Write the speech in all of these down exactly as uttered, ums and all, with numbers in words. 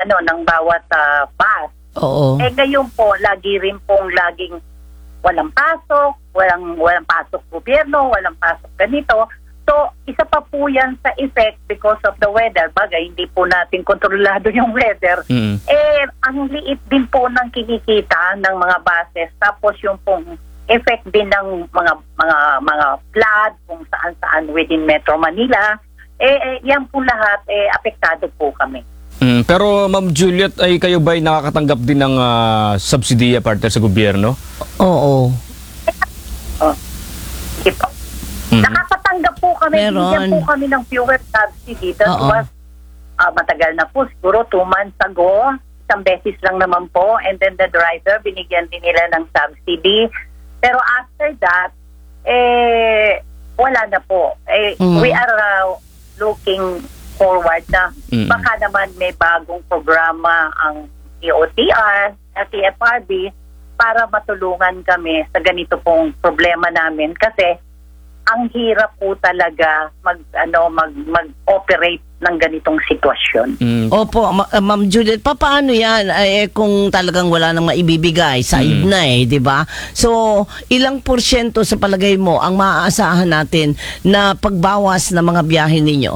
ano ng bawat uh, bus. Oo. Eh ngayon po, lagi rin pong laging walang pasok, walang walang pasok gobyerno, walang pasok ganito. So, isa pa po yan sa effect because of the weather. Bagay, hindi po natin kontrolado yung weather. Mm. Eh, ang liit din po ng kinikita ng mga buses. Tapos yung pong effect din ng mga mga mga flood kung saan-saan within Metro Manila. Eh, eh yan po lahat, eh, apektado po kami. Mm, pero Ma'am Juliet, ay kayo ba'y nakakatanggap din ng uh, subsidiya partner sa gobyerno? Oo. Oh, sige po. Mm. Nakakatanggap po kami, Meron. bigyan po kami ng fuel subsidy. That Oo. was uh, matagal na po, siguro two months ago, isang beses lang naman po, and then the driver, binigyan din nila ng subsidy. Pero after that, eh, wala na po. Eh, Mm. We are uh, looking forward na Mm. baka naman may bagong programa ang D O T R at T F R B para matulungan kami sa ganito pong problema namin kasi ang hirap po talaga mag ano mag mag-operate ng ganitong sitwasyon. Mm. Opo, Ma- uh, Ma'am Juliet, paano yan eh, kung talagang wala nang maibibigay, side Mm. na eh, di ba? So, ilang porsyento sa palagay mo ang maaasahan natin na pagbawas ng mga biyahe ninyo?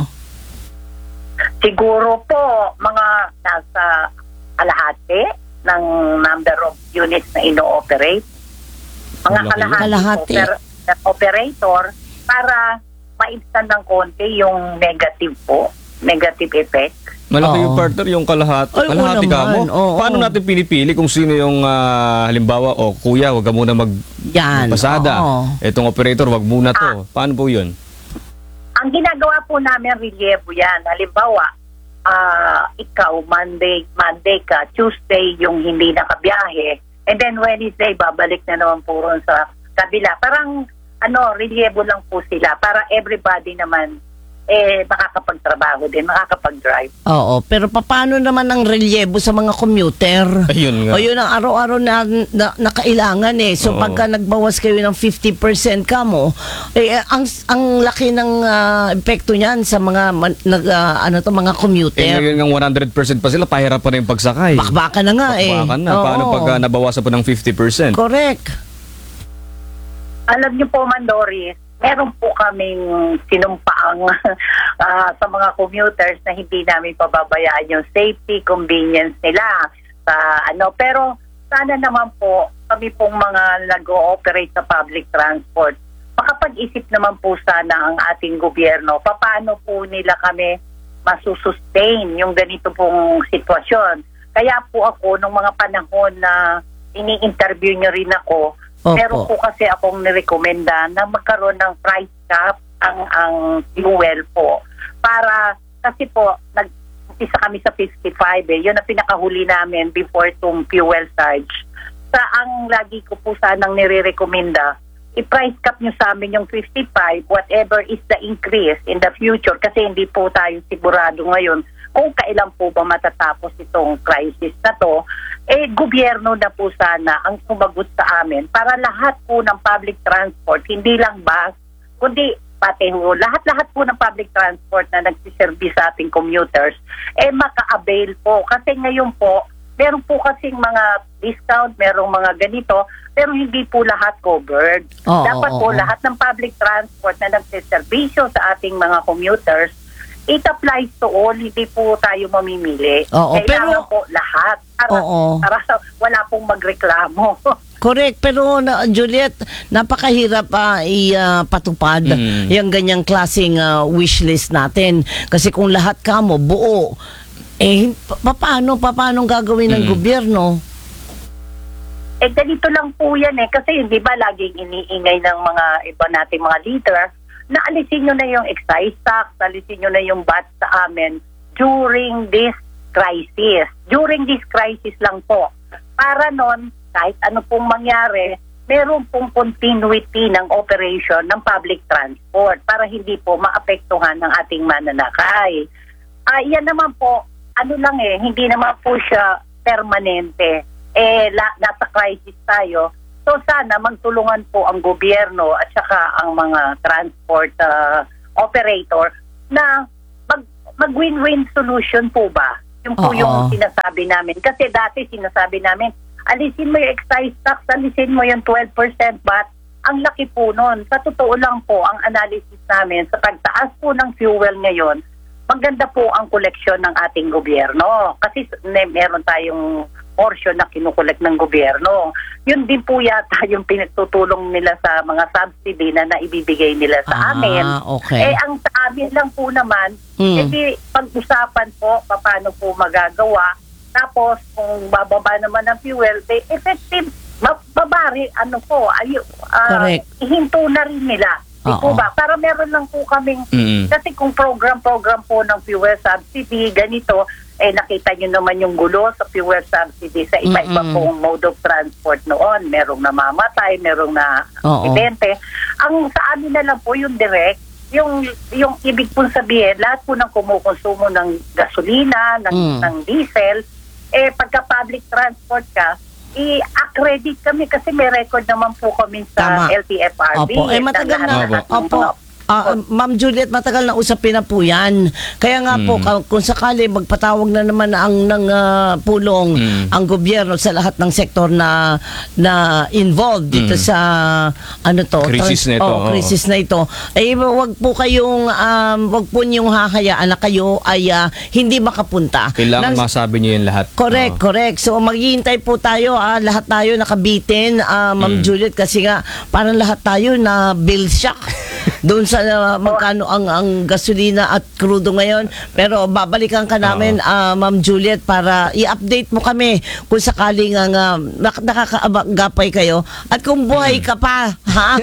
Siguro po mga nasa kalahati ng number of units na ino-operate. Mga Malaki. kalahati, Kalahati. po per, per operator para maibsan ng konti yung negative po, negative effect. Malaki Oo. yung partner, yung kalahati. Ay, oo kalahati ka mo. naman, oo. Paano natin pinipili kung sino yung ah, halimbawa, o kuya, wag ka muna Yan. magpasada. oo. Itong operator, wag muna to. Paano po yun? Ang ginagawa po namin relievo yan. Halimbawa, ah, ikaw Monday, Monday ka, Tuesday yung hindi nakabiyahe, and then Wednesday babalik na naman po ron sa kabila. Parang ano, relievo lang po sila para everybody naman eh makakapagtrabaho din, makakapag-drive. Oo, pero paano naman ang relievo sa mga commuter? Ayun nga. O yun ang araw-araw na, na, na kailangan eh. So Oo. pagka nagbawas kayo ng fifty percent ka mo, eh, ang, ang laki ng ah, epekto niyan sa mga man, nag, ah, ano to, mga Eh, commuter. ngayon ng one hundred percent pa sila, pahirap pa rin yung pagsakay. Bakbakan na nga eh. Bakbakan na. Oo. Paano pag uh, nabawasan po ng fifty percent? Correct. Alam niyo po, Mandoris, meron po kaming sinumpaang ah, sa mga commuters na hindi namin pababayaan yung safety, convenience nila sa ano. Pero sana naman po kami pong mga nag-ooperate sa public transport, makapag-isip naman po sana ang ating gobyerno paano po nila kami masusustain yung ganito pong sitwasyon. Kaya po ako nung mga panahon na ini-interview niyo rin ako, Opo. meron po kasi akong nirekomenda na magkaroon ng price cap ang ang fuel po. Para, kasi po, nag-umpisa kami sa fifty-five eh. Yun ang pinakahuli namin before itong fuel surge. Sa ang lagi ko po sanang nire-recommenda, i-price cap nyo sa amin yung fifty-five, whatever is the increase in the future. Kasi hindi po tayo sigurado ngayon kung kailan po ba matatapos itong crisis na to. Eh, gobyerno na po sana ang sumagot sa amin para lahat po ng public transport, hindi lang bus, kundi pati ho, lahat-lahat po ng public transport na nagsiservice sa ating commuters, eh maka-avail po. Kasi ngayon po, meron po kasing mga discount, merong mga ganito, pero hindi po lahat covered. Oo, Dapat oo, po oo. lahat ng public transport na nagsiservisyo sa ating mga commuters, it applies to all, hindi po tayo mamimili. Oo, Kailangan pero- po lahat para, Oo. para wala pong magreklamo. Correct, pero na, Juliet, napakahirap pa ipatupad Mm. yung ganyang klaseng ah, wish list natin. Kasi kung lahat ka mo, buo, eh, pa- paano, paano gagawin ng Mm. gobyerno? Eh, ganito lang po yan eh. Kasi hindi ba laging iniingay ng mga iba nating mga leader na alisin nyo na yung excise tax, alisin nyo na yung B A T sa amin during this crisis. During this crisis lang po. Para nun, kahit ano pong mangyari, meron pong continuity ng operation ng public transport para hindi po maapektuhan ng ating mananakay. Ah, yan naman po, ano lang eh, hindi naman po siya permanente. Eh, la, nasa crisis tayo. So sana magtulungan po ang gobyerno at saka ang mga transport ah, operator na mag, mag-win-win solution po ba? Yun po Oo. yung sinasabi namin. Kasi dati sinasabi namin, alisin mo yung excise tax, alisin mo yung twelve percent V A T. Ang laki po nun. Sa totoo lang po, ang analysis namin sa pagtaas po ng fuel ngayon, maganda po ang koleksyon ng ating gobyerno. Kasi may, meron tayong portion na kinukolekt ng gobyerno. Yun din po yata yung pinagtutulong nila sa mga subsidy na naibibigay nila sa Ah, amin. okay. Eh, ang sa amin lang po naman, Mm. edi pag-usapan po paano po magagawa. Tapos, kung bababa naman ang fuel, they effective, mababari, ano po, ay, ah, Correct. ihinto na rin nila. Di po Oo. ba? Para meron lang po kaming, Mm. kasi kung program-program po ng fuel subsidy, ganito, eh nakita nyo naman yung gulo sa fuel subsidy sa iba-iba Mm-mm. pong mode of transport noon. Merong namamatay, merong na Oo. ibente. Ang sa amin na lang po yung direct, yung yung ibig pong sabihin, lahat po ng kumukonsumo ng gasolina, ng, Mm. ng diesel, eh pagka public transport ka, i-accredit kami kasi may record naman po kami sa Tama. L T F R B. Opo, eh matagal na. lahat-lahat ng Opo. mga- Ah, Ma'am Juliet, matagal na usapin na po yan. Kaya nga po, Mm. ka- kung sakali magpatawag na naman ang ng ah, pulong Mm. ang gobyerno sa lahat ng sektor na na involved dito Mm. sa ano to, Krisis na ito, oh, oo. krisis na ito. Eh wag po kayong um, wag po niyong hahayaan na kayo ay ah, hindi makapunta. Kailangan Nang- masabi niyo yan lahat. Correct, Oo. correct. So maghihintay po tayo, ah, lahat tayo nakabitin, ah, Ma'am Mm. Juliet, kasi nga parang lahat tayo na bill shock doon sa ah, magkano ang ang gasolina at crudo ngayon. Pero babalikan ka namin, ah, Ma'am Juliet, para i-update mo kami kung sakaling ang uh, nak- nakakaagapay kayo at kung buhay ka pa, ha?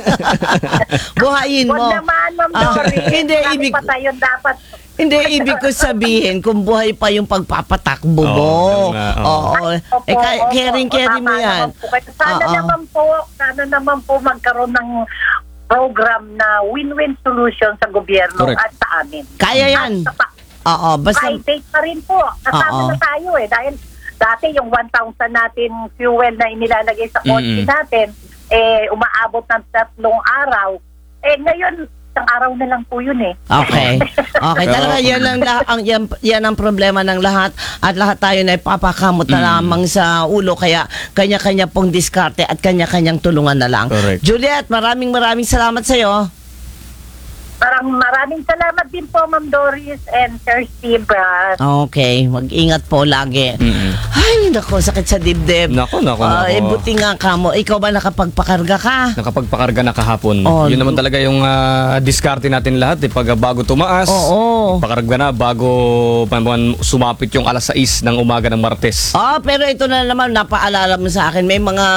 Buhayin mo. Huwag naman, Ma'am Ah, Dory. hindi, Kami ibig- pa tayo dapat. Hindi, ibig ko sabihin, kung buhay pa yung pagpapatakbo mo. Oo, nga, oo. Oo. Opo, Eh, ka- opo, caring-caring mo tama yan. naman po kayo. Sana Oo. naman po, sana naman po magkaroon ng program na win-win solution sa gobyerno Correct. at sa amin. Kaya yan. At sa pa- Oo, basta... Friday pa rin po. Kasama Oo. na tayo eh. Dahil dati yung one thousand natin fuel na inilalagay sa kotse Mm-mm. natin, eh, umaabot ng tatlong araw. Eh, ngayon, isang araw na lang po yun eh. Okay. Okay, Pero- talaga yan ang, lah- ang yan, yan ang problema ng lahat at lahat tayo na ipapakamot na Mm. lamang sa ulo, kaya kanya-kanya pong diskarte at kanya-kanyang tulungan na lang. Correct. Juliet, maraming maraming salamat sa iyo. Parang maraming salamat din po, Ma'am Doris and Sir Steve. ah. Okay, mag-ingat po lagi. Mm-mm. Ay, nako, sakit sa dibdib. Nako, nako, nako. Ay, buti nga ka mo. Ikaw ba nakapagpakarga ka? Nakapagpakarga na kahapon. Oh, Yun naman talaga yung ah, diskarte natin lahat. Eh. Pag ah, bago tumaas, Oo. pakarga na bago pa- pa- sumapit yung alas sais ng umaga ng Martes. Ah, pero ito na naman, napaalala mo sa akin, may mga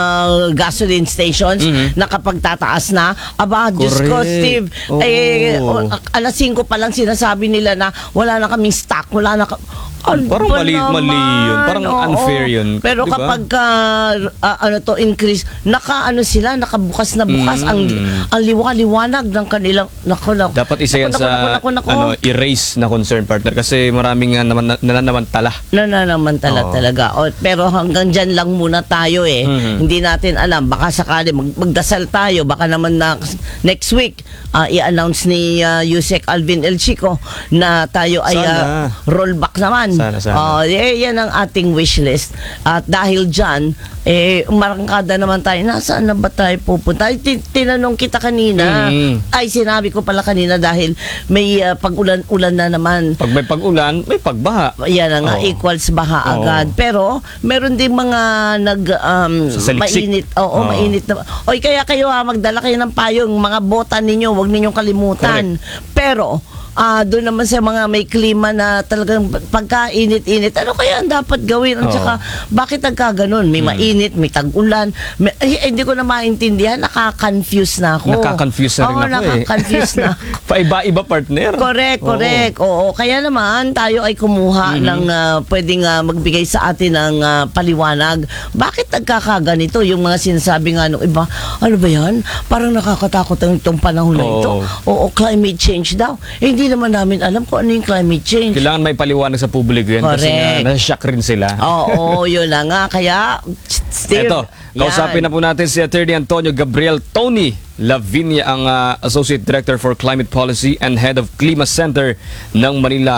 gasoline stations Mhm. na kapag tataas na, aba, Diyos ko, Correct. Steve, Oo. eh, o- alas singko pa lang sinasabi nila na wala na kaming stock, wala na ka- Ano Parang ba mali- naman? mali yun. Parang Oo. unfair yun. Pero Di ba? kapag ka, ah, ano to, increase, naka ano sila, nakabukas na bukas, Mm. ang, ang liwa-liwanag ng kanilang, nako, nako. Dapat isa yan Nako, sa nako, nako, nako. ano, erase na concern partner kasi maraming nga naman nananamantala. Nananamantala Oo. talaga. O, pero hanggang dyan lang muna tayo eh. Mhm. Hindi natin alam. Baka sakali mag- magdasal tayo. Baka naman na next week ah, i-announce ni uh, Yusek Alvin El Chico na tayo ay ah, Sana. rollback naman. Sana, sana. Ah, eh, yan ang ating wish list. At dahil dyan, eh, marangkada naman tayo. Nasaan na ba tayo pupunta? Ay, tin- tinanong kita kanina. Mhm. Ay, sinabi ko pala kanina dahil may ah, pag-ulan-ulan na naman. Pag may pag-ulan, may pagbaha. Yan na nga, Oo. equals baha Oo. agad. Pero, meron din mga nag, um, Sasaliksik. mainit. Oo, Oo. mainit na. Oy, kaya kayo ha, magdala kayo ng payong, mga bota ninyo, huwag ninyong kalimutan. Pero, ah doon naman sa mga may klima na talagang pagkainit-init, ano kaya ang dapat gawin? At Oo. saka, bakit nagkaganon? May mainit, may tag-ulan. May, ay, hindi ko na maintindihan, nakaka-confuse na ako. Nakaka-confuse na rin Oo, ako eh. nakaka-confuse na. Paiba-iba partner. Correct, Oo. correct. Oo, kaya naman tayo ay kumuha ng ah, pwedeng ah, magbigay sa atin ng ah, paliwanag. Bakit nagkakaganito yung mga sinasabi nga nung iba? Ano ba yan? Parang nakakatakot ang itong panahon na Oo. ito. Oo, climate change daw. Eh, hindi naman namin alam kung ano yung climate change. Kailangan may paliwanag sa publiko yan kasi Correct. nga, nashock rin sila. Oo, yun na nga. Kaya, Steve, Ito, kausapin na po natin si Attorney Antonio Gabriel Tony Lavinia, ang ah, Associate Director for Climate Policy and Head of Klima Center ng Manila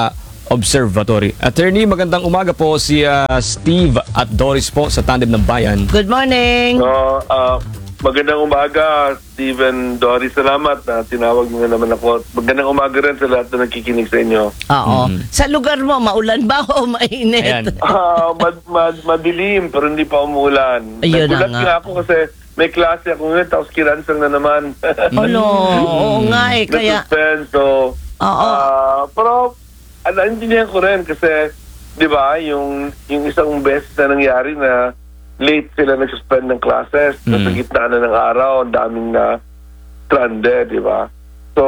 Observatory. Attorney, magandang umaga po si ah, Steve at Doris po sa Tandem ng Bayan. Good morning. No, ah, magandang umaga, Steven, Doris. Salamat na tinawag niyo naman ako. Magandang umaga rin sa lahat na nakikinig sa inyo. Oo. Sa lugar mo, maulan ba o mainit? Ayan. Ah, mad, mad, madilim, pero hindi pa umuulan. Ayun Nagulat na nga. nga ako kasi may klase ako ngayon, tapos kinansang na naman. Oh, no. Oo nga eh. Kaya, Na-suspend, so... Oo. ah, pero, ano, intindihan ko rin kasi, di ba, yung, yung isang beses na nangyari na late sila nag-suspend ng classes, Mm. sa gitna na ng araw, ang daming na stranded, di ba? So,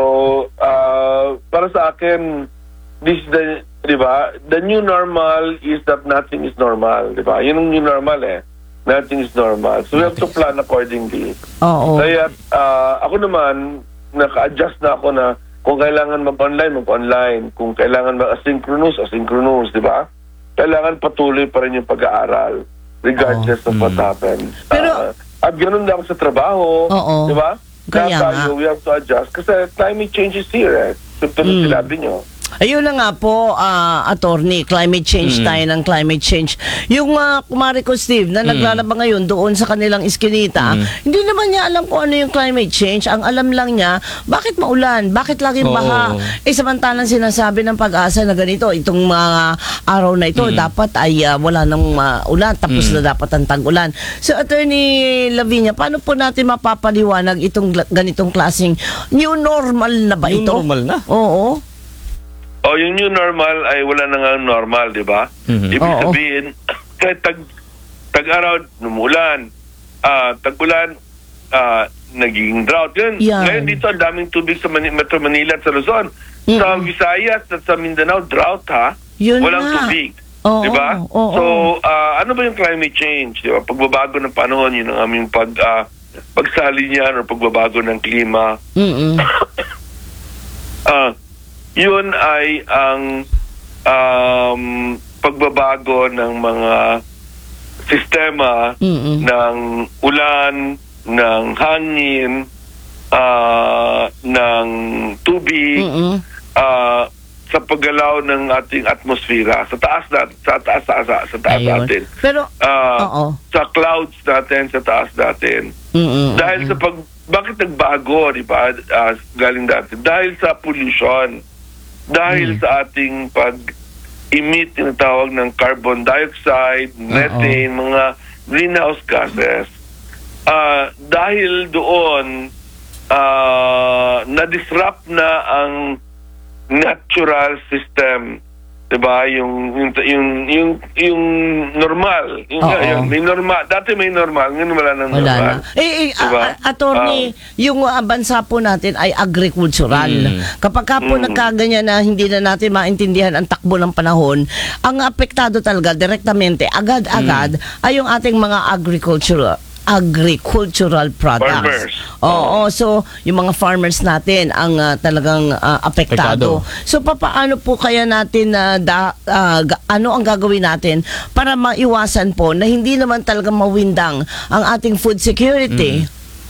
uh, para sa akin, this the, di ba, the new normal is that nothing is normal, di ba? Yun ang new normal eh. Nothing is normal. So, we have to plan accordingly. oo. Kaya, uh, ako naman, naka-adjust na ako na kung kailangan mag-online, mag-online. Kung kailangan mag-asynchronous, asynchronous, di ba? Kailangan patuloy pa rin yung pag-aaral regardless of what happens. Pero- Uh, at ganun na ako sa trabaho, Oo. di ba? Kaya Kaya tayo, nga. we have to adjust. Kasi climate change is here, eh. Tulad Mm. sinabi nyo. Ayun na nga po, ah, attorney, climate change Mm. tayo ng climate change. Yung uh, kumari ko, Steve, na naglalaba ngayon doon sa kanilang iskinita, hindi naman niya alam kung ano yung climate change. Ang alam lang niya, bakit maulan? Bakit laging Oo. baha? Eh, samantalang sinasabi ng pag-asa na ganito, itong mga araw na ito, dapat ay ah, wala nang ulan, tapos na dapat ang tag-ulan. So, Attorney Lavinia, paano po natin mapapaliwanag itong gla- ganitong klaseng new normal na ba New ito? normal na? Oo. O, yung new normal ay wala na nga normal, di ba? Mhm. Ibig Oo. sabihin, kahit tag, tag-araw, numulan, ah, tag-ulan, ah, naging drought. Yun, Yan. ngayon dito, ang daming tubig sa Mani- Metro Manila at sa Luzon. Sa Visayas at sa Mindanao, drought ha? Yun Walang nga. tubig. Oo, di ba? oo. So, ah, ano ba yung climate change? Di ba? Pagbabago ng panahon, yun ang aming pag, ah, pagsali niyan o pagbabago ng klima. Mm-mm. Ah, yun ay ang um, pagbabago ng mga sistema Mm-mm. ng ulan, ng hangin, ah, ng tubig, Mm-mm. ah, sa paggalaw ng ating atmosfera sa taas natin, sa taas sa, sa, sa taas Ayun. natin. Pero, Ah, oo. sa clouds natin, sa taas natin. Mm-mm. Dahil sa pag bakit nagbago, di ba? ah, galing dati. Dahil sa pollution. Dahil sa ating pag-emit, tinatawag ng carbon dioxide, methane, mga greenhouse gases. Ah, dahil doon, ah, na-disrupt na ang natural system. Diba? Yung, yung, yung, yung, yung normal. Yung, Oo. yun, may normal. Dati may normal. Ngayon wala nang Wala normal. na. Eh, eh Diba? a- a- attorney, yung uh, bansa po natin ay agricultural. Mm. Kapag ka po Mm. nagkaganyan na hindi na natin maintindihan ang takbo ng panahon, ang apektado talaga direktamente, agad-agad, ay yung ating mga agricultural agricultural products. Farmers. Oo, so yung mga farmers natin ang ah, talagang ah, apektado. So papaano po kaya natin na da, ah, ga- ano ang gagawin natin para maiwasan po na hindi naman talaga mawindang ang ating food security?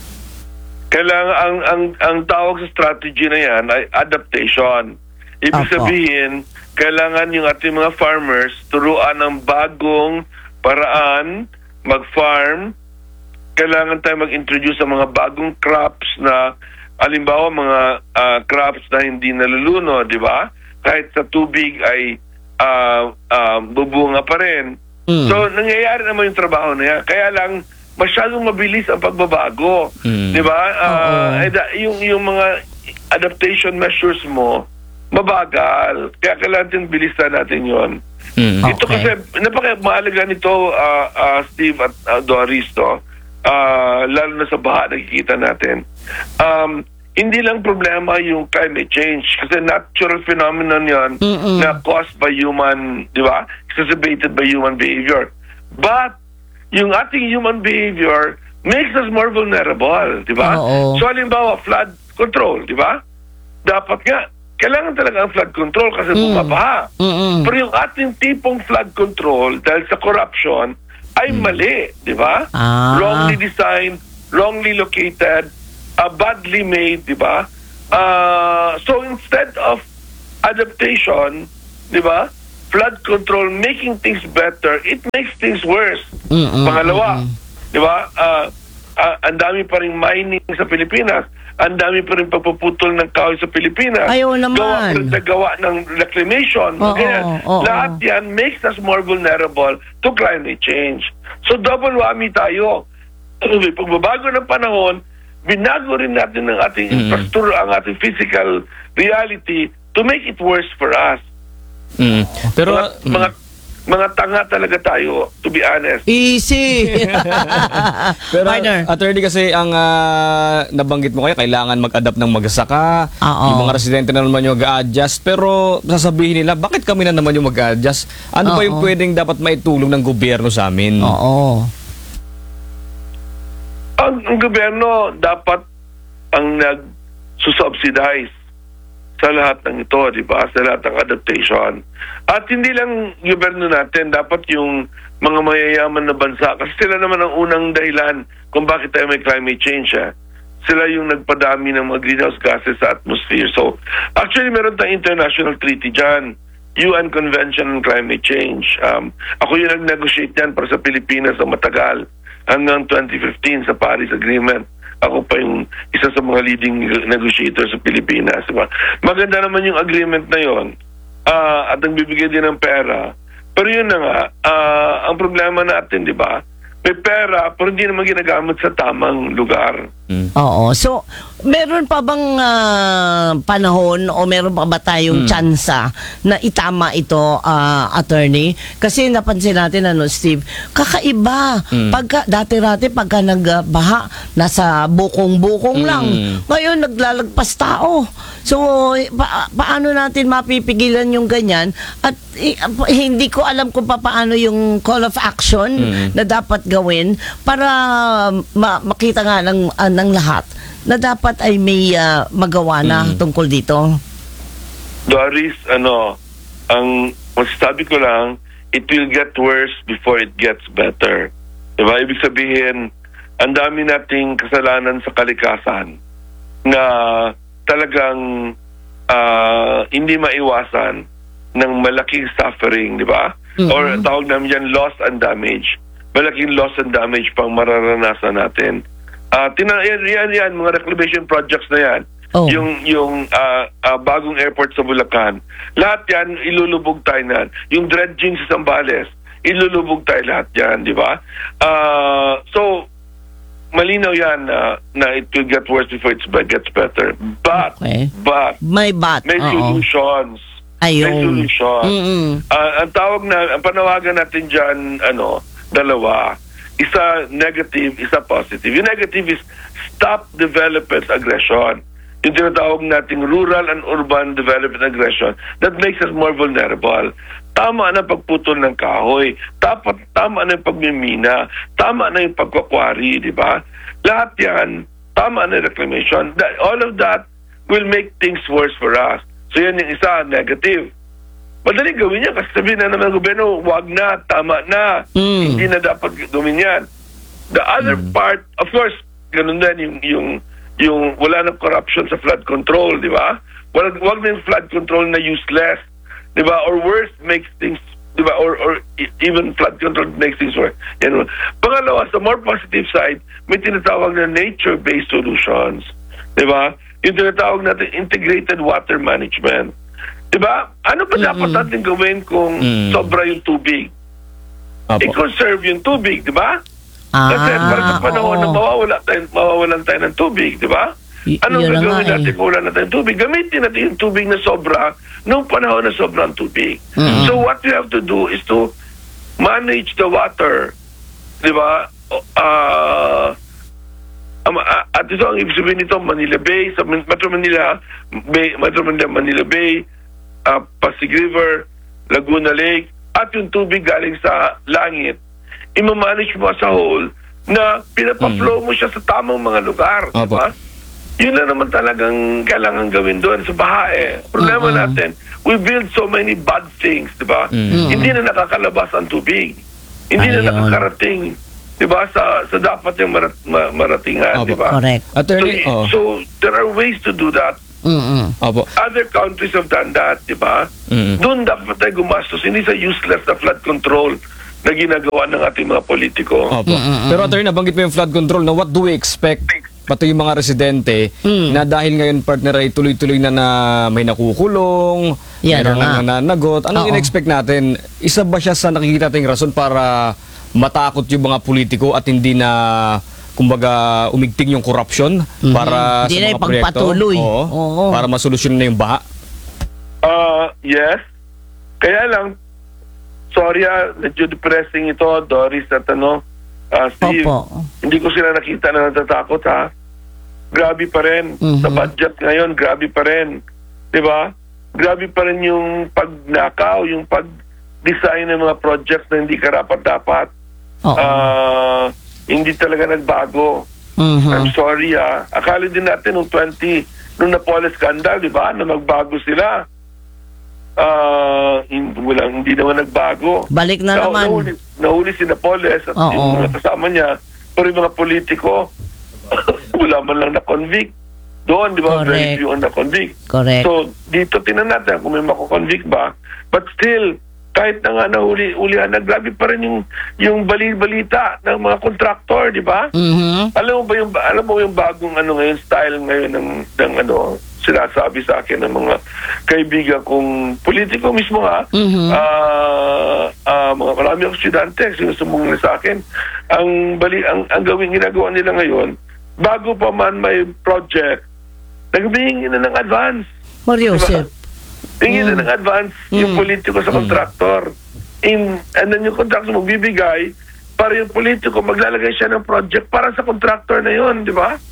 Kailangan ang ang ang tawag sa strategy na yan ay adaptation. Ibig Apo. sabihin, kailangan yung ating mga farmers turuan ng bagong paraan mag-farm. Kailangan tayo mag-introduce sa mga bagong crops na halimbawa mga ah, crops na hindi naluluno, di ba? Kahit sa tubig ay ah, ah, bubunga pa rin. Mm. So, nangyayari naman yung trabaho na yan. Kaya lang, masyadong mabilis ang pagbabago. Mm. Di ba? Ah, Oo. eh, da- yung, yung mga adaptation measures mo, mabagal. Kaya kailangan natin bilisan natin yon. Mm. Ito Okay. kasi, napaka-mahalaga nito, ah, ah, Steve at ah, Doris, to. Ah, lalo na sa baha, nakikita natin. Um, hindi lang problema yung climate change kasi natural phenomenon yon Mm-mm. na caused by human, di ba? Exacerbated by human behavior. But, yung ating human behavior makes us more vulnerable, di ba? Oo. So, halimbawa, flood control, di ba? Dapat nga, kailangan talaga ang flood control kasi bumabaha. Mm-mm. Pero yung ating tipong flood control, dahil sa corruption, ay mali, di ba? Ah. Wrongly designed, wrongly located, uh, badly made, di ba? Uh, so instead of adaptation, di ba? Flood control, making things better, it makes things worse. Mm-mm, Pangalawa, mm-mm. di ba? Ah, ah, ang dami pa rin mining sa Pilipinas. Ang dami pa rin pagpuputol ng kahoy sa Pilipinas. Ayaw naman. Gawa pa rin na gawa ng reclamation. Oo, Ganyan. oo. Lahat yan makes us more vulnerable to climate change. So double whammy tayo. May pagbabago ng panahon, binago rin natin ng ating Mm. infrastructure, ang ating physical reality to make it worse for us. Mm. Pero mga, mm. mga mga tanga talaga tayo, to be honest. Easy. Pero Partner. attorney, kasi ang ah, nabanggit mo, kaya kailangan mag-adapt ng magsasaka. Oo. Yung mga residente na naman yung mag-a-adjust. Pero sasabihin nila, bakit kami na naman yung mag-a-adjust? Ano ba yung Oo. pwedeng dapat maitulong ng gobyerno sa amin? Oo. Ang, ang gobyerno dapat ang nag-subsidize sa lahat ng ito, di ba? Sa lahat ng adaptation. At hindi lang gobyerno natin, dapat yung mga mayayaman na bansa, kasi sila naman ang unang dahilan kung bakit tayo may climate change. Eh. Sila yung nagpadami ng mga greenhouse gases sa atmosphere. So, actually, meron tayong international treaty dyan. U N Convention on Climate Change. Um, ako yung nag-negotiate yan para sa Pilipinas na matagal hanggang twenty fifteen sa Paris Agreement. Ako pa yung isa sa mga leading negotiators sa Pilipinas. Diba? Maganda naman yung agreement na yon, uh, at nagbibigay din ng pera. Pero yun na nga, uh, ang problema natin, di ba? May pera, pero hindi naman ginagamit sa tamang lugar. Mm. Oo. So, meron pa bang ah, panahon o meron pa ba tayong Hmm. tsansa na itama ito, ah, attorney? Kasi napansin natin, ano, Steve, kakaiba. Hmm. Pagka, dati-rati, pagka nagbaha, nasa bukong-bukong lang. Hmm. Ngayon, naglalagpas tao. So, pa- paano natin mapipigilan yung ganyan? At eh, hindi ko alam kung paano yung call of action Hmm. na dapat gawin para ma- makita nga ng, ah, ng lahat na dapat ay may ah, magawa na Mm. tungkol dito. Doris, ano, ang masasabi ko lang, it will get worse before it gets better. Diba? Ibig sabihin, ang dami nating kasalanan sa kalikasan na talagang ah, hindi maiwasan ng malaking suffering, di ba? Mhm. Or tawag namin yan, loss and damage. Malaking loss and damage pang mararanasan natin. Ah, tina yan, yan, yan, mga reclamation projects na yan. Oh. Yung yung ah, ah, bagong airport sa Bulacan. Lahat yan, ilulubog tayo na. Yung dredging sa Zambales, ilulubog tayo lahat yan, di ba? Ah, so, malinaw yan na, na it will get worse before it gets better. But, Okay. but, May bat. may Oo. solutions. May Ayun. solutions. Mm-mm. Ah, ang tawag na, ang panawagan natin dyan, ano, dalawa. Isa negative, isa positive. Yung negative is stop development aggression. Yung tinatawag nating rural and urban development aggression that makes us more vulnerable. Tama na pagputol ng kahoy. Tapat, tama na yung pagmimina. Tama na yung pagkakwari, di ba? Lahat yan, tama na yung reclamation. That, all of that will make things worse for us. So yan yung isa, negative. Madali gawin yan kasi sabihin na naman ng gobyerno, wag na, tama na. Mm. Hindi na dapat gawin yan. The other part, of course, ganun din yung, yung, yung wala na corruption sa flood control, di ba? Wag, wag na yung flood control na useless, di ba? Or worse, makes things, di ba? Or, or even flood control makes things worse. Yan. Pangalawa, sa more positive side, may tinatawag na nature-based solutions. Di ba? Yung tinatawag natin integrated water management. Diba? Ano ba dapat natin gawin kung Mm. sobra yung tubig? Opo. I-conserve yung tubig, di ba? Ah, Kasi para sa panahon oo. na mawawala tayo, mawawalan tayo ng tubig, di ba? Y- Anong yun na gagawin nga natin eh. kung wala na tayong tubig? Gamitin natin yung tubig na sobra nung panahon na sobrang tubig. Mm. So what we have to do is to manage the water, di ba? O- Ah... Um, uh, at ito ang ibig sabihin nito, Manila Bay, sa Metro Manila Bay, Metro Manila, Manila Bay, uh, Pasig River, Laguna Lake, at yung tubig galing sa langit, imamanage mo sa whole na pinapaflow mo siya sa tamang mga lugar. Opo. Diba? Yun na naman talagang kailangan gawin doon sa baha eh. Problema Oo. natin, we build so many bad things, di ba? Mm. Hindi na nakakalabas ang tubig. Hindi Ayun. na nakakarating, di ba, sa, sa dapat yung marat, ma- maratingan, Opo. di ba? Correct. Attorney, So, oh. so there are ways to do that. Mm-mm. Opo. Other countries have done that, di ba? Mm-mm. Doon dapat tayo gumastos, hindi sa useless na flood control na ginagawa ng ating mga politiko. Opo. Pero attorney, nabanggit mo yung flood control. Na what do we expect? Pati yung mga residente na dahil ngayon, partner, ay tuloy-tuloy na na may nakukulong, Yan mayroon na nga. na nananagot. Anong Oo. in-expect natin? Isa ba siya sa nakikita nating rason para matakot yung mga politiko at hindi na kumbaga umigting yung corruption para Hindi sa na mga proyekto? ipagpatuloy. Oo. Oo. Para masolusyon na yung baha? Uh, yes. Kaya lang, sorry ah, medyo depressing ito, Doris, at ano, ah, Steve. Opo. Hindi ko sila nakita na natatakot, ha? Grabe pa rin. Mhm. Sa budget ngayon, grabe pa rin. Di ba? Grabe pa rin yung pagnakaw, yung pag-design ng mga projects na hindi karapat-dapat. Oo. Ah, hindi talaga nagbago. Mhm. I'm sorry, ah. Akala din natin nung twenty, nung Napoles scandal, di ba? Na magbago sila. Ah, hindi, wala, hindi naman nagbago. Balik na Now, naman. Nahuli, nahuli si Napoles at Oo. yung mga kasama niya. Pero yung mga politiko, wala man lang na-convict. Doon, di ba? Correct. Very few ang na-convict. Correct. So, dito tinan natin kung may mako-convict ba. But still, kahit na nga nahuli, ulihan na, grabe pa rin yung, yung bali-balita ng mga kontraktor, di ba? Mhm. Alam mo ba yung alam mo yung bagong ano ngayon style ngayon ng ng ano sinasabi sa akin ng mga kaibigan kong politiko mismo ha. Mhm. Ah, ah, mga marami akong estudyante sinusumbong na sa akin ang bali ang, ang gawing ginagawa nila ngayon bago pa man may project nagbihingi na ng advance. Mario Joseph. Hingi na ng advance yung Mm. politiko sa kontraktor. In, and then yung kontraktor magbibigay para yung politiko maglalagay siya ng project para sa kontraktor na yun, di ba?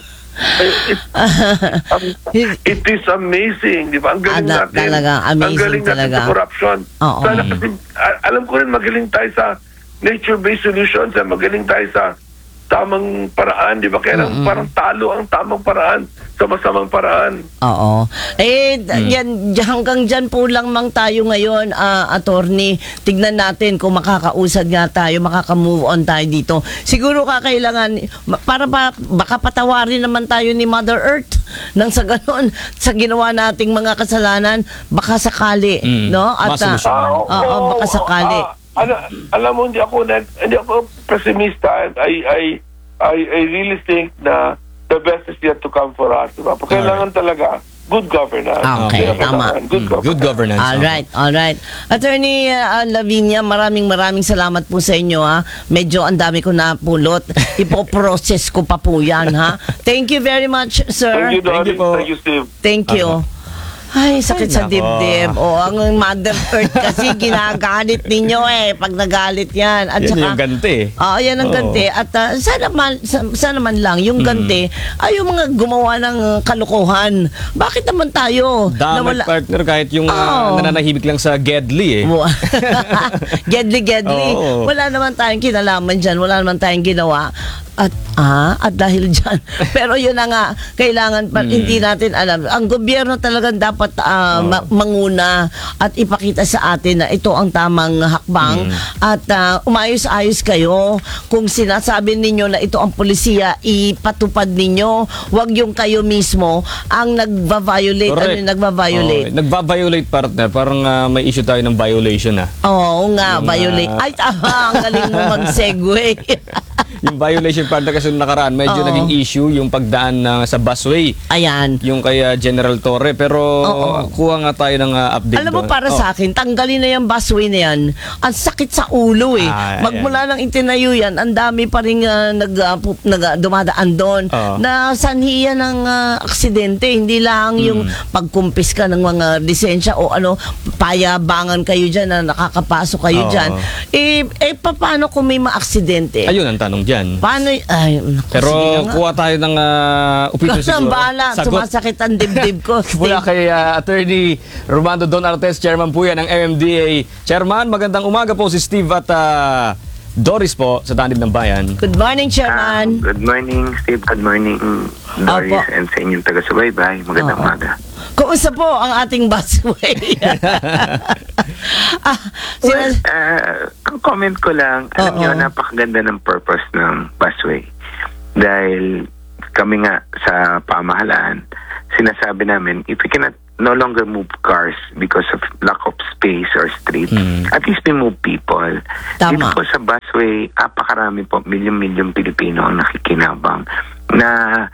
it, um, it is amazing, di ba? Ang galing Ala- natin. talaga, amazing ang galing natin talaga. sa corruption. Oo. Sana kasi, a- alam ko rin magaling tayo sa nature-based solutions, eh, magaling tayo sa tamang paraan, di ba? Kaya lang parang talo ang tamang paraan sa masamang paraan. Oo. Eh, d- yan, d- hanggang dyan po lang mang tayo ngayon, ah, attorney. Tignan natin kung makakausad nga tayo, makaka-move on tayo dito. Siguro kakailangan, ma- para ba, baka patawarin naman tayo ni Mother Earth nang sa ganon, sa ginawa nating mga kasalanan, baka sakali, Mm. no? At, ah, Masolusyonan. oo, baka sakali. Ah, ano, alam mo, hindi ako, nag, hindi ako pessimista. I, I, I, I really think na the best is yet to come for us. Diba? Kailangan talaga good governance. Okay, Kailangan tama. Good governance. Good governance. All right, all right. Attorney uh, Lavinia, maraming maraming salamat po sa inyo ha. Medyo ang dami ko napulot. Ipo-process ko pa po yan ha. Thank you very much, sir. Thank you, Thank you Doris. po. Thank you, Steve. Thank you. Ay, sakit Ay, sa nako. dibdib. O, ang Mother Earth kasi ginagalit ninyo eh. Pag nagalit yan. At Yan saka, yung ganti. Oo, yan ang Oo. ganti. At uh, sana, man, sa- sana man lang, yung ganti, ay yung mga gumawa ng uh, kalokohan. Bakit naman tayo? Damay partner kahit yung ah, Oo. nananahimik lang sa Gedli eh. gedli, gedli. Oo. Wala naman tayong kinalaman dyan. Wala naman tayong ginawa. At, ah, at dahil dyan. Pero yun na nga, kailangan pa, hindi natin alam. Ang gobyerno talagang dapat ah, ma- manguna at ipakita sa atin na ito ang tamang hakbang. At ah, umayos-ayos kayo. Kung sinasabi ninyo na ito ang polisiya, ipatupad ninyo. Huwag yung kayo mismo ang nagva-violate. Ano yung nagva-violate? Oo, nagva-violate partner. Parang ah, may issue tayo ng violation ah. Oo nga, Yung, violate. ah, Ay, tama, ang galing mo mag-segue. Yung violation partner kasi nung nakaraan, medyo Oo. naging issue yung pagdaan na sa busway. Ayan. Yung kay ah, General Torre. Pero Oo. kuha nga tayo ng ah, update Alam mo, doon. para Oh. sa akin, tanggalin na yung busway na yan. Ang sakit sa ulo eh. Ah, Magmula nang itinayo yan, ang dami pa rin ah, nag, ah, pu- nag, ah, dumadaan doon. Oo. Na sanhi yan ng ah, aksidente. Hindi lang yung Hmm. pagkumpis ka ng mga lisensya o ano, payabangan kayo dyan na nakakapasok kayo Oo. dyan. Eh, eh, paano kung may maaksidente? Ayun ang tanong dyan. Paano, ay, naku, Pero sige nga. kuha tayo ng uh, opinion Ikaw siguro. nang bahala. Sagot. Sumasakit ang dibdib ko. Mula kay uh, Attorney Romando Don Artes, Chairman po yan ng M M D A. Chairman, magandang umaga po si Steve at uh, Doris po sa Tanib ng Bayan. Good morning, Ah, Chairman. good morning, Steve. Good morning, Doris, Opo. and sa inyong taga-subaybay. Magandang Oo. umaga. Kumusta po ang ating busway? ah, Well, sina- uh, ang comment ko lang, alam Oo. niyo, napakaganda ng purpose ng busway. Dahil kami nga sa pamahalaan, sinasabi namin, if we cannot no longer move cars because of lack of space or street, Mm. at least we move people. Tama. Dito po sa busway, apakarami po, milyon-milyon Pilipino ang nakikinabang na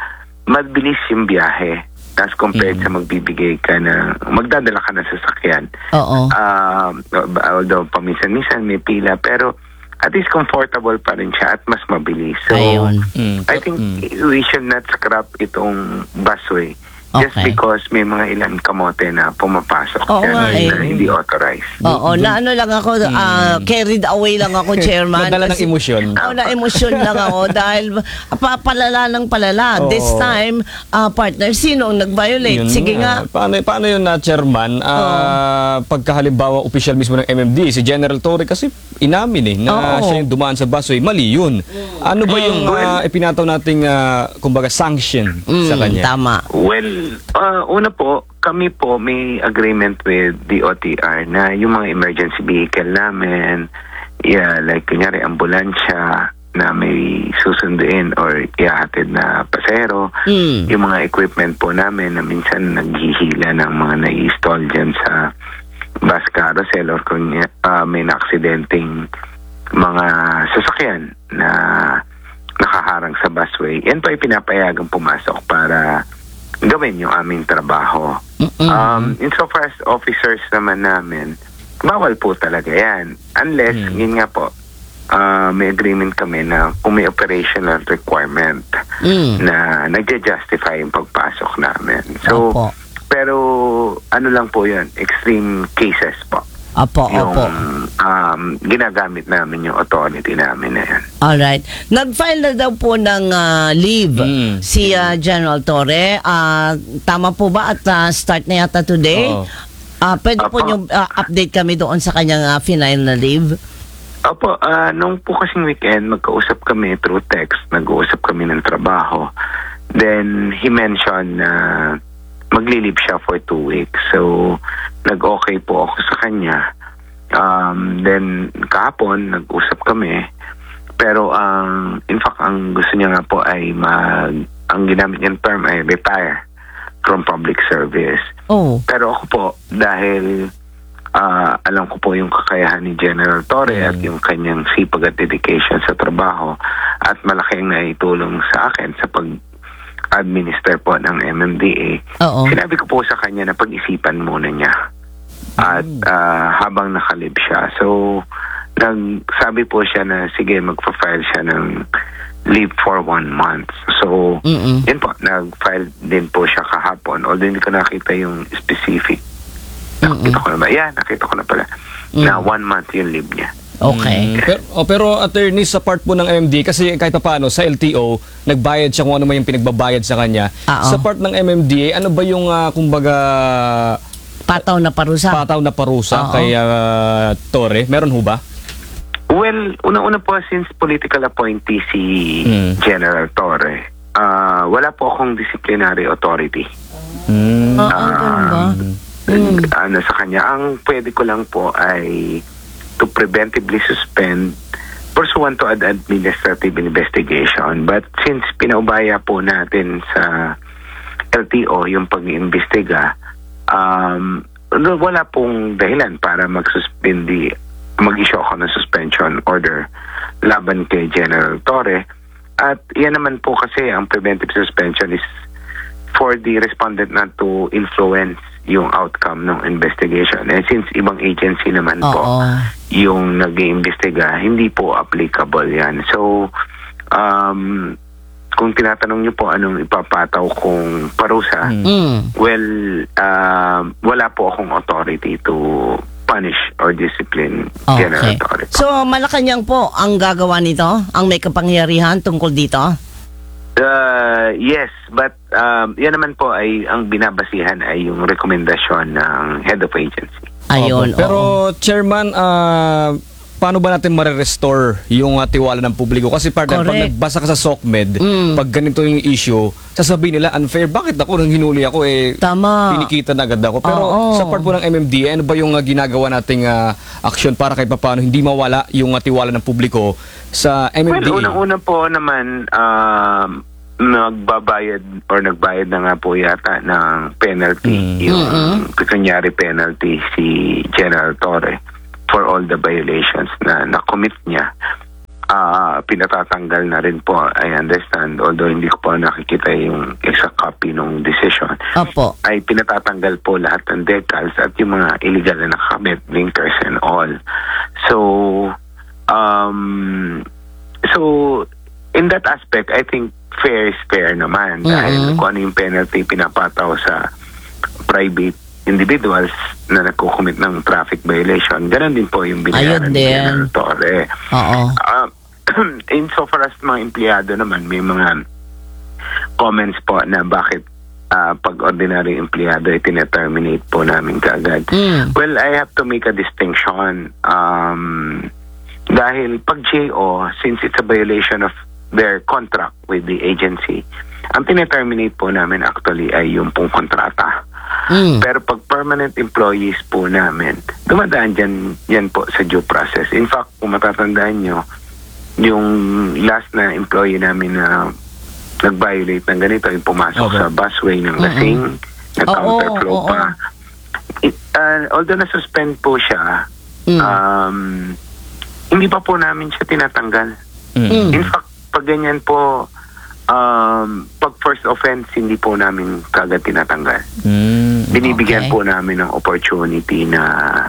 mabilis yung biyahe as compared Mm. sa magbibigay ka na, magdadala ka ng sasakyan. Oo. Um, although paminsan-minsan may pila, pero at least comfortable pa rin siya at mas mabilis. So, Ayun. Mm. I think Mm. we should not scrap itong busway just Okay. because may mga ilan kamote na pumapasok Oo dyan nga eh. na hindi authorized. Oo, na ano lang ako, ah, carried away lang ako, Chairman. Nadala ng kasi- emosyon. Oo, na emosyon lang ako dahil pa, palala ng palala. Oo. This time, ah, partner, sino ang nag-violate? Yun Sige nga. Paano, paano yun na, Chairman? Ah, pagkahalimbawa, official mismo ng M M D, si General Torre kasi inamin eh, na Oo. siya yung dumaan sa busway. Mali yun. Ano ba yung ah, ipinataw nating, ah, kumbaga, sanction sa Mm, kanya? tama. Well, uh, una po, kami po may agreement with the O T R na yung mga emergency vehicle namin, yeah, like kunyari ambulansya na may susunduin or ihahatid na pasero, Mm. yung mga equipment po namin na minsan naghihila ng mga nai-install dyan sa bus carousel or kung uh, may na-aksidenteng mga sasakyan na nakaharang sa busway, yan po ay pinapayagang pumasok para gawin yung aming trabaho. Mm-mm. Um, insofar as officers naman namin, bawal po talaga yan. Unless, Mm. yun nga po, uh, may agreement kami na kung may operational requirement Mm. na nagja-justify yung pagpasok namin. So, Opo. pero ano lang po yun, extreme cases po. Opo, Yung opo. um, ginagamit namin yung authority namin na yan. Alright. Nag-file na daw po ng ah, leave Mm. si ah, General Torre. Ah, tama po ba at ah, start na yata today? Oo. Ah, pwede po Opo. nyo ah, update kami doon sa kanyang ah, final na leave? Opo, ah, nung po kasing weekend, magkausap kami through text, nag-uusap kami ng trabaho. Then, he mentioned na magli-leave siya for two weeks. So, nag-okay po ako sa kanya. Um, then, kahapon, nag-usap kami. Pero, ang in fact, ang gusto niya nga po ay mag, ang ginamit niyang term ay retire from public service. Oh. Pero ako po, dahil ah, alam ko po yung kakayahan ni General Torre Mm. at yung kanyang sipag at dedication sa trabaho at malaki ang naitulong sa akin sa pag-administer po ng M M D A. Oo. Sinabi ko po sa kanya na pag-isipan muna niya. At ah, habang nakalib siya. So, nagsabi po siya na sige, magpa-file siya ng leave for one month. So, Mm-mm. yun po, nag-file din po siya kahapon. Although hindi ko nakita yung specific. Nakita ko na ba? Yeah, nakita ko na pala. Na one month yung leave niya. Okay. Mm, pero, oh, pero attorney, sa part po ng M M D, kasi kahit pa paano, sa L T O, nagbayad siya kung ano man yung pinagbabayad sa kanya. Oo. Sa part ng M M D A, ano ba yung, ah, kumbaga, Pataw na parusa. pataw na parusa Oo. kay ah, Torre? Meron ho ba? Well, una-una po, since political appointee si Mm. General Torre, ah, wala po akong disciplinary authority. Mm. Oo, ganun ba? Mm. Ano sa kanya, ang pwede ko lang po ay to preventively suspend pursuant to an administrative investigation. But since pinaubaya po natin sa L T O yung pag-iimbestiga, um, wala pong dahilan para mag-suspend, mag-issue ako ng suspension order laban kay General Torre. At yan naman po kasi ang preventive suspension is for the respondent not to influence yung outcome ng investigation. And since ibang agency naman po Oo. yung nag-iimbestiga, hindi po applicable yan. So, um, kung tinatanong niyo po anong ipapataw kong parusa, Mm. well, um, wala po akong authority to punish or discipline General Okay. Torre. So, Malacanang po ang gagawa nito? Ang may kapangyarihan tungkol dito? Uh, yes, but um, yan naman po ay ang binabasihan ay yung rekomendasyon ng head of agency. Ayun. Opo. Pero, oo. Chairman, ah, paano ba natin ma-restore yung ah, tiwala ng publiko? Kasi partner, pag Correct. nagbasa ka sa SOCMED, Mm. pag ganito yung issue, sasabihin nila, unfair. Bakit ako nang hinuli ako eh, Tama. tinikita na agad ako. Pero Oo. sa part po ng M M D, ano ba yung ah, ginagawa nating ah, action para kahit paano hindi mawala yung ah, tiwala ng publiko sa M M D A? Well, unang-una po naman, um, nagbabayad or nagbayad na nga po yata ng penalty, Mm. yung Mm-mm. kunyari penalty si General Torre for all the violations na na-commit niya. Ah, pinatatanggal na rin po, I understand, although hindi ko pa nakikita yung exact copy ng decision. Opo. Ay pinatatanggal po lahat ng decals at yung mga illegal na nakamit, blinkers and all. So, um, so in that aspect, I think fair is fair naman dahil Mhm. kung ano yung penalty pinapataw sa private individuals na nagkukumit ng traffic violation, ganun din po yung binayaran Ayun ni din. General Torre. Oo. Uh, insofar as mga empleyado naman, may mga comments po na bakit ah, pag ordinary empleyado ay tineterminate po namin kaagad. Mm. Well, I have to make a distinction. Um, dahil pag J O, since it's a violation of their contract with the agency, ang tineterminate po namin actually ay yung pong kontrata. Mm. Pero pag permanent employees po namin, dumadaan dyan, yan po sa due process. In fact, kung matatandaan nyo, yung last na employee namin na nag-violate ng ganito, yung pumasok Okay. sa busway ng Lasing, nag-counterflow Oo, oo, pa. It, uh, although na-suspend po siya, Mm. um, hindi pa po namin siya tinatanggal. Mm. In fact, pag ganyan po, um, pag first offense, hindi po namin kagad tinatanggal. Mm. Binibigyan Okay. po namin ng opportunity na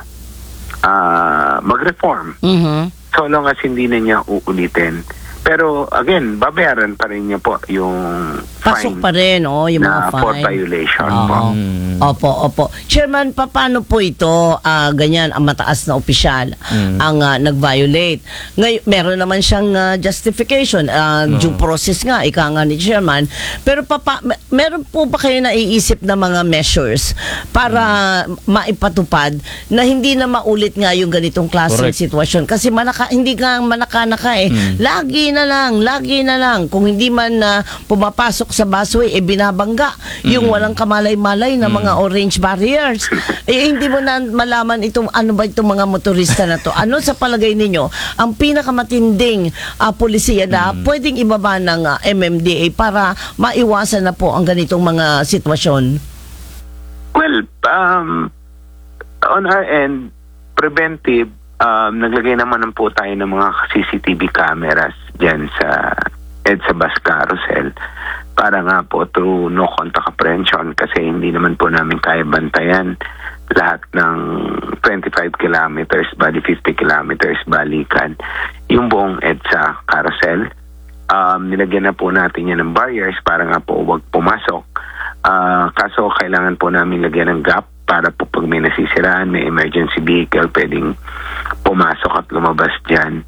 ah, mag-reform. Mhm. So long as hindi na niya uulitin. Pero again, babayaran pa rin niya po yung Pasok fine pa rin, oh, yung na mga for fine. violation Oo. po. Mm. Opo, opo. Chairman, pa- paano po ito, ah, ganyan, ang mataas na opisyal Mm. ang ah, nag-violate? Ngayon, meron naman siyang ah, justification, ah, due process nga, ika nga ni Chairman. Pero papa, me- meron po ba kayo naiisip na mga measures para maipatupad na hindi na maulit nga yung ganitong klaseng Correct. sitwasyon? Kasi manaka, hindi nga manaka-naka eh. Lagi na lang, lagi na lang. Kung hindi man na pumapasok sa busway, eh binabangga yung walang kamalay-malay na mga orange barriers. Eh hindi mo na malaman itong ano ba itong mga motorista na to. Ano sa palagay ninyo ang pinakamatinding ah, polisiya na pwedeng ibaba ng ah, M M D A para maiwasan na po ang ganitong mga sitwasyon? Well, um, on our end, preventive, um, naglagay naman po tayo ng mga C C T V cameras dyan sa EDSA bus carousel para nga po through no contact apprehension kasi hindi naman po namin kaya bantayan lahat ng twenty-five kilometers, bali fifty kilometers balikan yung buong EDSA carousel. Um, nilagyan na po natin yan ng barriers para nga po wag pumasok. Ah, kaso kailangan po namin lagyan ng gap para po pag may nasisiraan, may emergency vehicle pwedeng pumasok at lumabas dyan.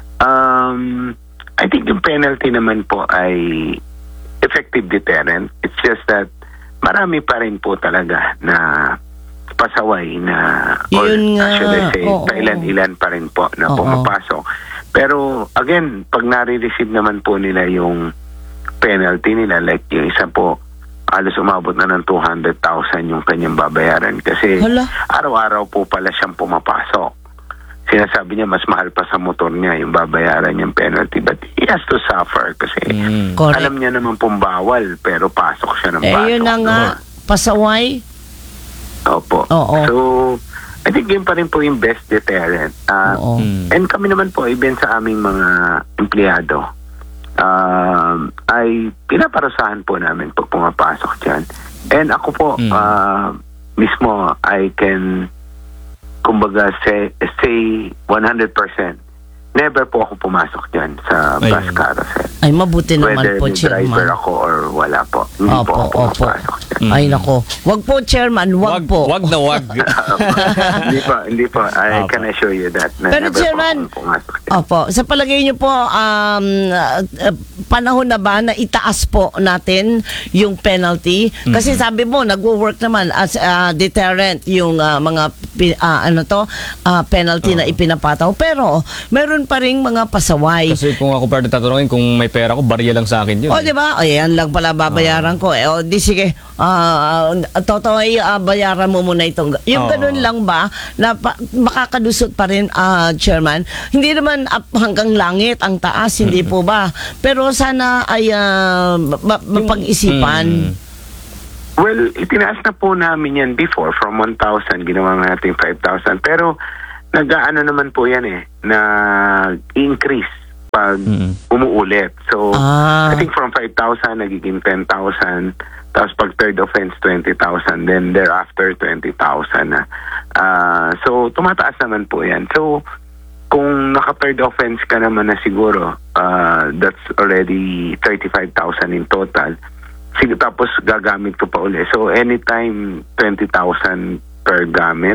Um, I think yung penalty naman po ay effective deterrent. It's just that marami pa rin po talaga na pasaway na or Yun nga, should I say, oo. ilan-ilan pa rin po na Oo. pumapasok. Pero again, pag nare-receive naman po nila yung penalty nila, like yung isa po, alos umabot na ng two hundred thousand yung kanyang babayaran kasi Hala. araw-araw po pala siyang pumapasok. Sinasabi niya mas mahal pa sa motor niya yung babayaran niyang penalty but he has to suffer kasi Mm. Correct. alam niya naman pong bawal pero pasok siya ng Eh pasok. yun na nga, pasaway. Opo. Oo. So, I think yun pa rin po yung best deterrent. Ah, Oo. Mm. And kami naman po, even sa aming mga empleyado, um, ay pinaparusahan po namin pag pumapasok dyan. And ako po, Mm. ah, mismo, I can, kumbaga, say, say one hundred percent, never po ako pumasok dyan sa bus Ayun. carousel. Ay, mabuti naman Whether po, may driver Chairman. ako or wala po. Hindi po Opo, ako opo. pumapasok dyan. Mm. Ay, nako. Wag po, Chairman. Wag, Wag, po. wag na wag. hindi po, hindi po. I Opo. can assure you that. Na Pero, never Chairman, po ako pumasok dyan. Opo. Sa palagay niyo po, um, uh, uh, panahon na ba na itaas po natin yung penalty? Kasi sabi mo, nagwo-work naman as a deterrent yung uh, mga pi- ah, ano to, ah, penalty na ipinapataw. Pero meron pa ring mga pasaway. Kasi kung ako pa tatanungin, kung may pera ko, barya lang sa akin yun. O, eh. di ba? O, yan lang pala babayaran ko. Eh, o, di sige. Ah, totoo, ay ah, bayaran mo muna itong. Yung Oo. ganun lang ba, na pa, makakadusot pa rin, ah, Chairman? Hindi naman up hanggang langit ang taas, hindi po ba? Pero sana ay ah, ma- mapag-isipan. Mm. Well, itinaas na po namin yan before from one thousand, ginawa nga natin five thousand. Pero nag-ano naman po yan eh, nag-increase pag Mm. umuulit. So, Ah. I think from five thousand, nagiging ten thousand. Tapos pag third offense, twenty thousand. Then thereafter, twenty thousand na. Ah, so, tumataas naman po yan. So, kung naka-third offense ka naman na siguro, ah, that's already thirty-five thousand in total. Sige, tapos gagamit ko pa uli. So, anytime twenty thousand per gamit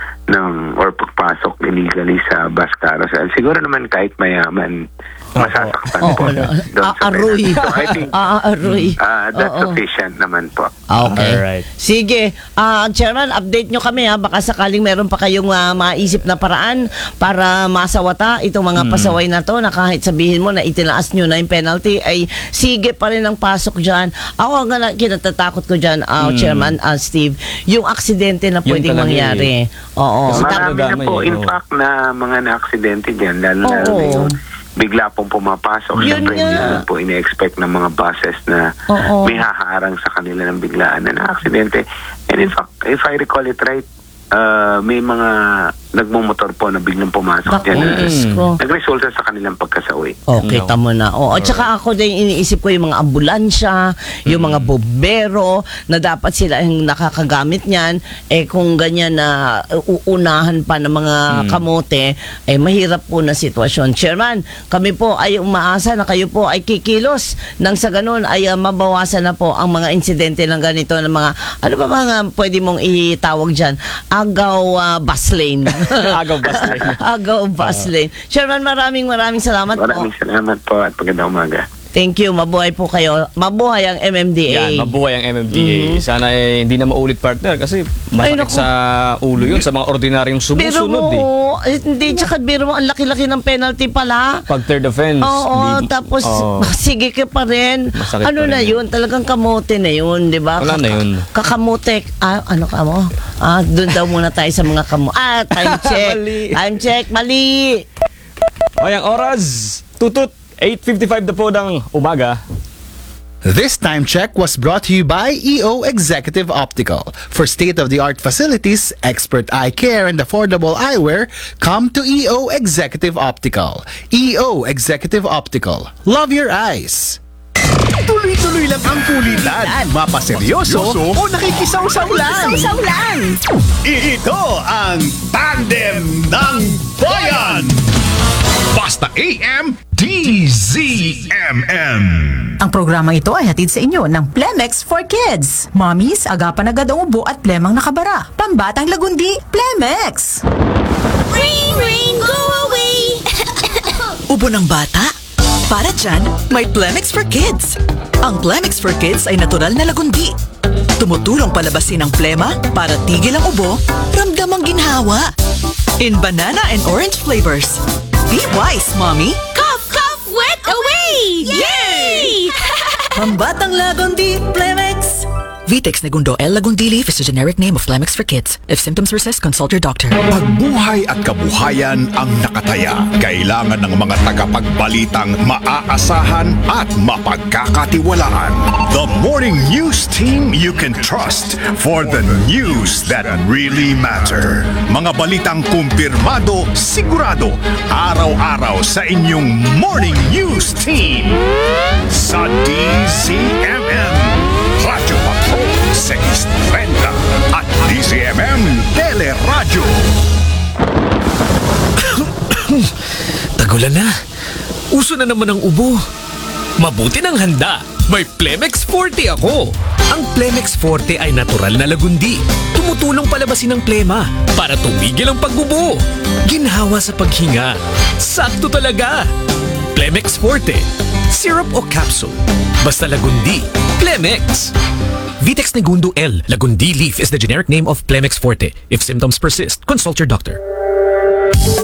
ng or pagpasok illegally sa bus carousel, siguro naman kahit mayaman, masasaktan Oo, po. ano, doon sa aaroy. penalty. So, I think Aaroy. ah, that's Oo. sufficient naman po. Okay. Alright. Sige. Ah, Chairman, update nyo kami ha. Baka sakaling meron pa kayong ah, maisip na paraan para masawata itong mga pasaway na to na kahit sabihin mo na itinaas nyo na yung penalty ay sige pa rin ang pasok dyan. Ako ang na- kinatatakot ko dyan, ah, Chairman, ah, Steve, yung aksidente na Yun pwedeng talaga mangyari. Oo. Kasi Tap- Marami na nadadamay po, eh, in oo. fact, na mga na-aksidente dyan, lalo Oo. na yung bigla pong pumapasok. Yun Siyempre, nga. hindi naman po ine-expect ng mga buses na Oo. may haharang sa kanila ng biglaan na na-aksidente. And in fact, if I recall it right, uh, may mga nagmumotor po na biglang pumasok Naku, dyan na Diyos ko. nagresulta sa kanilang pagkasawi. Okay, No. tama na. O, at saka ako din iniisip ko yung mga ambulansya, yung mga bombero na dapat sila yung nakakagamit niyan. Eh kung ganyan na uunahan pa ng mga kamote, eh mahirap po na sitwasyon. Chairman, kami po ay umaasa na kayo po ay kikilos nang sa ganun ay uh, mabawasan na po ang mga insidente ng ganito ng mga, ano ba mga pwede mong itawag dyan? Agaw uh, bus lane. Agaw bus lane. Agaw bus lane. Chairman, maraming maraming salamat po. Maraming salamat po at magandang umaga. Thank you. Mabuhay po kayo. Mabuhay ang M M D A. Yan, mabuhay ang M M D A. Sana eh, hindi na maulit, partner, kasi Ay, masakit naku. sa ulo yun sa mga ordinaryong Biro sumusunod eh. mo, eh, hindi, tsaka biro mo, ang laki-laki ng penalty pala. Pag third offense. Oo, di- tapos Oo. sige ka pa rin. Masakit Ano pa na rin yun? Talagang kamote na yun, di ba? Wala na yun. Kakamote. Ah, ano ka mo? Ah, doon daw muna tayo sa mga kamo. Ah, time check. Mali. Time check. Mali. Ay, ang oras, tutut, eight fifty-five na po ng umaga. This time check was brought to you by E O Executive Optical. For state-of-the-art facilities, expert eye care, and affordable eyewear, come to E O Executive Optical. E O Executive Optical. Love your eyes. Tuloy-tuloy lang ang kulitan. Mapaseryoso o nakikisawsaw lang. Ito ang Tandem ng Bayan. Basta A M D Z M M. Ang programa ito ay hatid sa inyo ng Plemex for Kids. Mommies, agapan agad ang ubo at plemang nakabara. Pambatang lagundi, Plemex! Rain, rain, go away! Ubo ng bata? Para dyan, may Plemex for Kids. Ang Plemex for Kids ay natural na lagundi. Tumutulong palabasin ang plema para tigil ang ubo, ramdam ang ginhawa. In banana and orange flavors. Be wise, mommy! Cough, cough, wet away! Yay! Pambatang lagundi, Plemex! Vitex Negundo L. Lagundi Leaf is a generic name of Plemex for kids. If symptoms persist, consult your doctor. Pagbuhay at kabuhayan ang nakataya. Kailangan ng mga tagapagbalitang maaasahan at mapagkakatiwalaan. The morning news team you can trust for the news that really matter. Mga balitang kumpirmado, sigurado, araw-araw sa inyong morning news team. Sa D Z M M, Radyo Patrol six thirty at D Z M M Teleradyo. Tagulan na. Uso na naman ang ubo. Mabuti ng handa. May Plemex Forte ako. Ang Plemex Forte ay natural na lagundi. Tumutulong palabasin ang plema para tumigil ang pagbubo. Ginhawa sa paghinga. Sakto talaga. Plemex Forte. Syrup o capsule. Basta lagundi. Plemex. Vitex Negundo L. Lagundi leaf is the generic name of Plemex Forte. If symptoms persist, consult your doctor.